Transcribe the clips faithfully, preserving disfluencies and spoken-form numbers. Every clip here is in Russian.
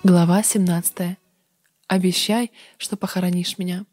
Глава семнадцатая. Обещай, что похоронишь меня.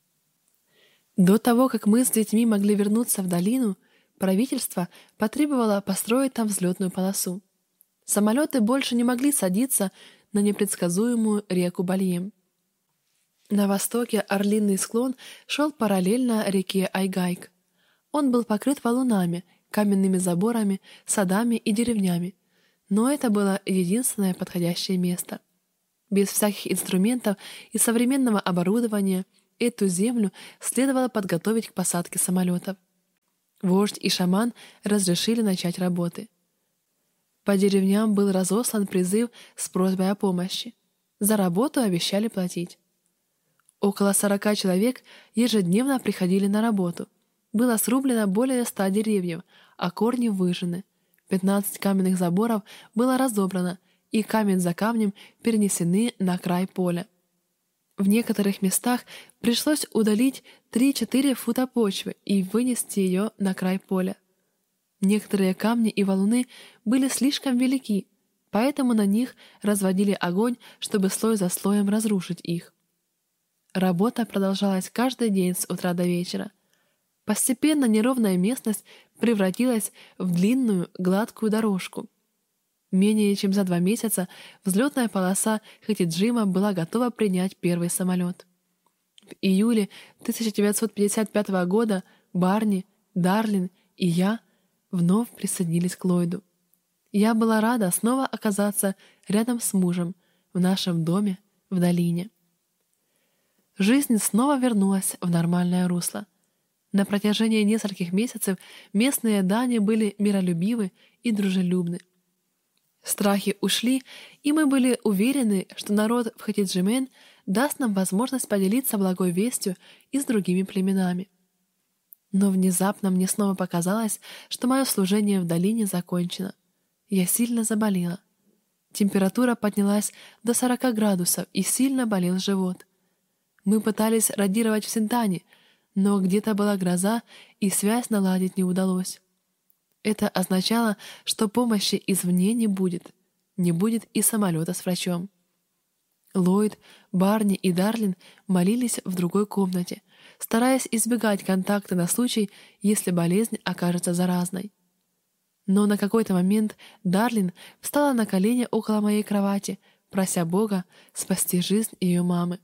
До того, как мы с детьми могли вернуться в долину, правительство потребовало построить там взлетную полосу. Самолеты больше не могли садиться на непредсказуемую реку Бальем. На востоке орлиный склон шел параллельно реке Айгайк. Он был покрыт валунами, каменными заборами, садами и деревнями, но это было единственное подходящее место. Без всяких инструментов и современного оборудования эту землю следовало подготовить к посадке самолетов. Вождь и шаман разрешили начать работы. По деревням был разослан призыв с просьбой о помощи. За работу обещали платить. Около сорока человек ежедневно приходили на работу. Было срублено более ста деревьев, а корни выжжены. Пятнадцать каменных заборов было разобрано, и камень за камнем перенесены на край поля. В некоторых местах пришлось удалить три-четыре фута почвы и вынести ее на край поля. Некоторые камни и валуны были слишком велики, поэтому на них разводили огонь, чтобы слой за слоем разрушить их. Работа продолжалась каждый день с утра до вечера. Постепенно неровная местность превратилась в длинную гладкую дорожку. Менее чем за два месяца взлетная полоса Хатиджима была готова принять первый самолет. В июле тысяча девятьсот пятьдесят пятого года Барни, Дарлин и я вновь присоединились к Ллойду. Я была рада снова оказаться рядом с мужем в нашем доме в долине. Жизнь снова вернулась в нормальное русло. На протяжении нескольких месяцев местные дани были миролюбивы и дружелюбны. Страхи ушли, и мы были уверены, что народ в Хатиджимен даст нам возможность поделиться благой вестью и с другими племенами. Но внезапно мне снова показалось, что мое служение в долине закончено. Я сильно заболела. Температура поднялась до сорока градусов, и сильно болел живот. Мы пытались радировать в Синтане, но где-то была гроза, и связь наладить не удалось. Это означало, что помощи извне не будет. Не будет и самолета с врачом. Ллойд, Барни и Дарлин молились в другой комнате, стараясь избегать контакта на случай, если болезнь окажется заразной. Но на какой-то момент Дарлин встала на колени около моей кровати, прося Бога спасти жизнь ее мамы.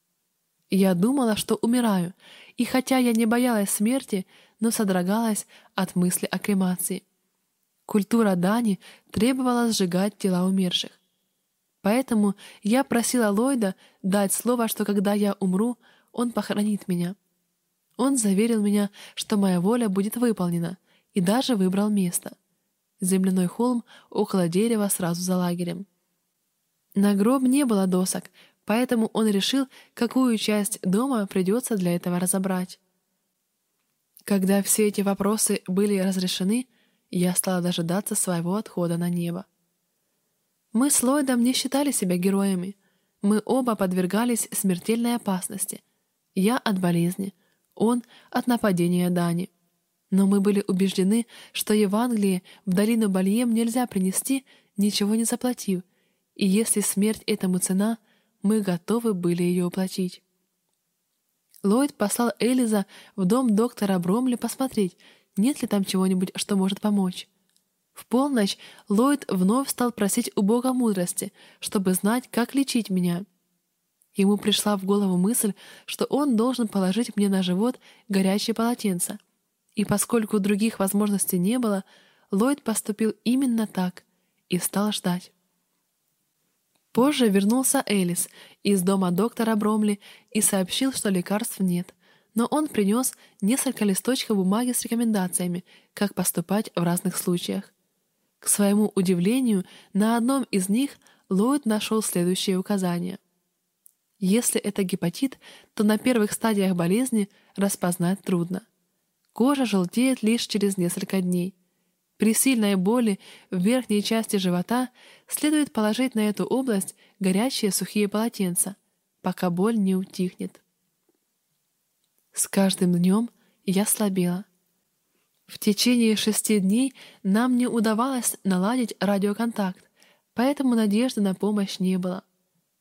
Я думала, что умираю, и хотя я не боялась смерти, но содрогалась от мысли о кремации. Культура Дани требовала сжигать тела умерших. Поэтому я просила Ллойда дать слово, что когда я умру, он похоронит меня. Он заверил меня, что моя воля будет выполнена, и даже выбрал место. Земляной холм около дерева сразу за лагерем. На гроб не было досок, поэтому он решил, какую часть дома придется для этого разобрать. Когда все эти вопросы были разрешены, я стала дожидаться своего отхода на небо. Мы с Ллойдом не считали себя героями. Мы оба подвергались смертельной опасности. Я от болезни, он от нападения Дани. Но мы были убеждены, что Евангелие в долину Бальем нельзя принести, ничего не заплатив, и если смерть этому цена, мы готовы были ее уплатить. Ллойд послал Элиза в дом доктора Бромли посмотреть, нет ли там чего-нибудь, что может помочь. В полночь Ллойд вновь стал просить у Бога мудрости, чтобы знать, как лечить меня. Ему пришла в голову мысль, что он должен положить мне на живот горячее полотенце. И поскольку других возможностей не было, Ллойд поступил именно так и стал ждать. Позже вернулся Элис из дома доктора Бромли и сообщил, что лекарств нет, но он принес несколько листочков бумаги с рекомендациями, как поступать в разных случаях. К своему удивлению, на одном из них Ллойд нашел следующие указания. Если это гепатит, то на первых стадиях болезни распознать трудно. Кожа желтеет лишь через несколько дней. При сильной боли в верхней части живота следует положить на эту область горячие сухие полотенца, пока боль не утихнет. С каждым днем я слабела. В течение шести дней нам не удавалось наладить радиоконтакт, поэтому надежды на помощь не было.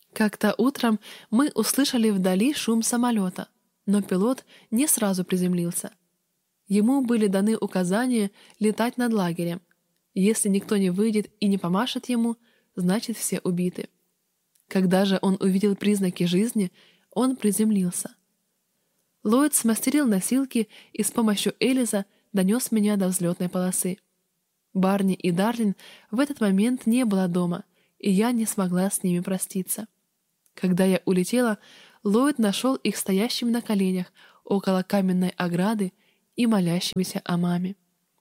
Как-то утром мы услышали вдали шум самолета, но пилот не сразу приземлился. Ему были даны указания летать над лагерем. Если никто не выйдет и не помашет ему, значит, все убиты. Когда же он увидел признаки жизни, он приземлился. Ллойд смастерил носилки и с помощью Элиза донес меня до взлетной полосы. Барни и Дарлин в этот момент не было дома, и я не смогла с ними проститься. Когда я улетела, Ллойд нашел их стоящими на коленях около каменной ограды и молящимися о маме.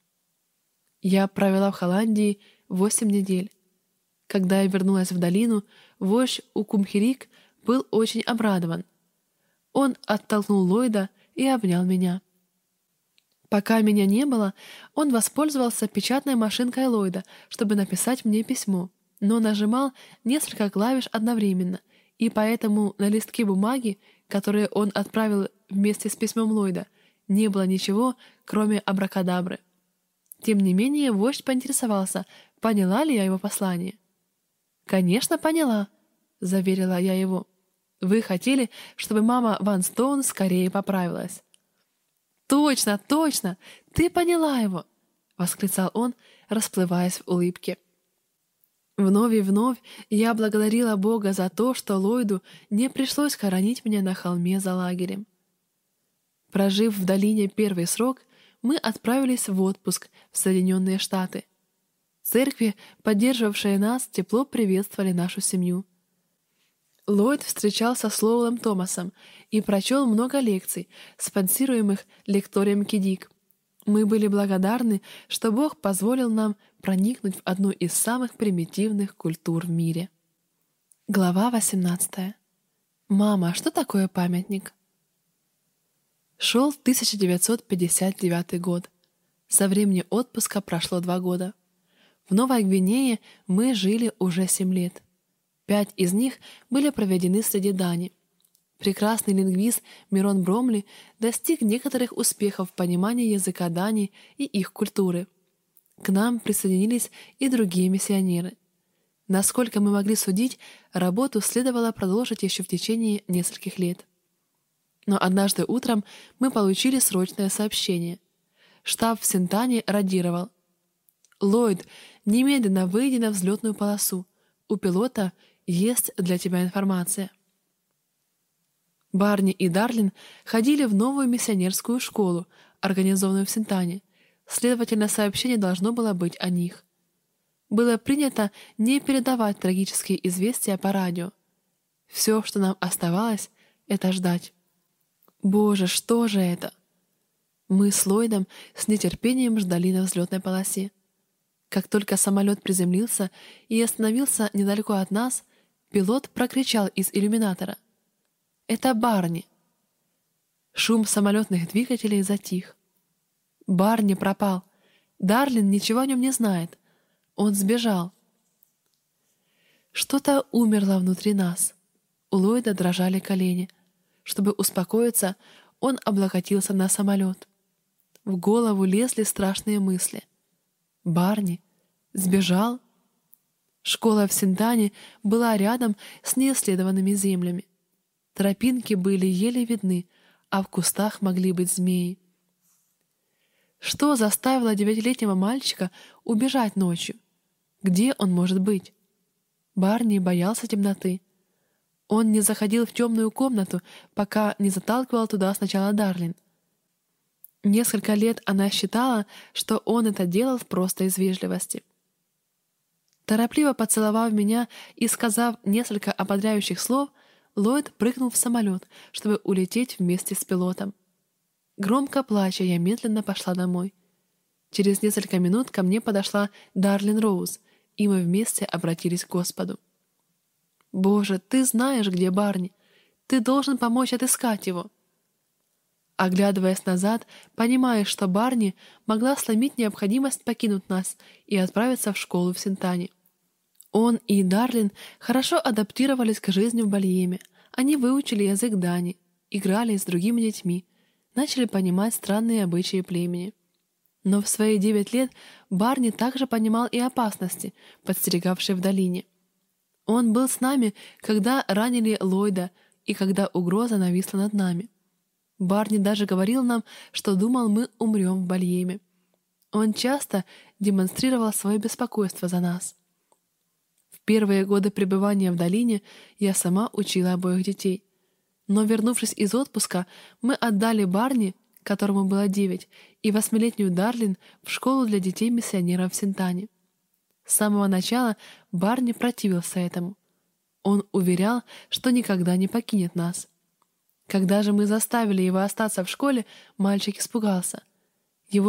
Я провела в Холландии восемь недель. Когда я вернулась в долину, вождь Укумхерик был очень обрадован. Он оттолкнул Ллойда и обнял меня. Пока меня не было, он воспользовался печатной машинкой Ллойда, чтобы написать мне письмо, но нажимал несколько клавиш одновременно, и поэтому на листке бумаги, которые он отправил вместе с письмом Ллойда, не было ничего, кроме абракадабры. Тем не менее, вождь поинтересовался, поняла ли я его послание. «Конечно, поняла», — заверила я его. «Вы хотели, чтобы мама Ван Стоун скорее поправилась». «Точно, точно! Ты поняла его!» — восклицал он, расплываясь в улыбке. Вновь и вновь я благодарила Бога за то, что Ллойду не пришлось хоронить меня на холме за лагерем. Прожив в долине первый срок, мы отправились в отпуск в Соединенные Штаты. Церкви, поддерживавшие нас, тепло приветствовали нашу семью. Ллойд встречался с Лоуэлом Томасом и прочел много лекций, спонсируемых лекторием Кидик. Мы были благодарны, что Бог позволил нам проникнуть в одну из самых примитивных культур в мире. Глава восемнадцатая. «Мама, что такое памятник?» Шел тысяча девятьсот пятьдесят девятый год. Со времени отпуска прошло два года. В Новой Гвинее мы жили уже семь лет. Пять из них были проведены среди Дани. Прекрасный лингвист Мирон Бромли достиг некоторых успехов в понимании языка Дани и их культуры. К нам присоединились и другие миссионеры. Насколько мы могли судить, работу следовало продолжить еще в течение нескольких лет. Но однажды утром мы получили срочное сообщение. Штаб в Синтане радировал. «Ллойд, немедленно выйди на взлетную полосу. У пилота есть для тебя информация». Барни и Дарлин ходили в новую миссионерскую школу, организованную в Синтане. Следовательно, сообщение должно было быть о них. Было принято не передавать трагические известия по радио. Все, что нам оставалось, — это ждать. Боже, что же это? Мы с Ллойдом с нетерпением ждали на взлетной полосе. Как только самолет приземлился и остановился недалеко от нас, пилот прокричал из иллюминатора: «Это Барни!» Шум самолетных двигателей затих. Барни пропал. Дарлин ничего о нем не знает. Он сбежал. Что-то умерло внутри нас. У Ллойда дрожали колени. Чтобы успокоиться, он облокотился на самолет. В голову лезли страшные мысли. Барни сбежал? Школа в Синтане была рядом с неисследованными землями. Тропинки были еле видны, а в кустах могли быть змеи. Что заставило девятилетнего мальчика убежать ночью? Где он может быть? Барни боялся темноты. Он не заходил в темную комнату, пока не заталкивал туда сначала Дарлин. Несколько лет она считала, что он это делал просто из вежливости. Торопливо поцеловав меня и сказав несколько ободряющих слов, Ллойд прыгнул в самолет, чтобы улететь вместе с пилотом. Громко плача, я медленно пошла домой. Через несколько минут ко мне подошла Дарлин Роуз, и мы вместе обратились к Господу. «Боже, ты знаешь, где Барни. Ты должен помочь отыскать его». Оглядываясь назад, понимая, что Барни могла сломить необходимость покинуть нас и отправиться в школу в Синтане. Он и Дарлин хорошо адаптировались к жизни в Бальеме. Они выучили язык Дани, играли с другими детьми, начали понимать странные обычаи племени. Но в свои девять лет Барни также понимал и опасности, подстерегавшие в долине. Он был с нами, когда ранили Ллойда и когда угроза нависла над нами. Барни даже говорил нам, что думал, мы умрем в Бальеме. Он часто демонстрировал свое беспокойство за нас. В первые годы пребывания в долине я сама учила обоих детей. Но, вернувшись из отпуска, мы отдали Барни, которому было девять, и восьмилетнюю Дарлин в школу для детей-миссионеров в Синтане. С самого начала Барни противился этому. Он уверял, что никогда не покинет нас. Когда же мы заставили его остаться в школе, мальчик испугался.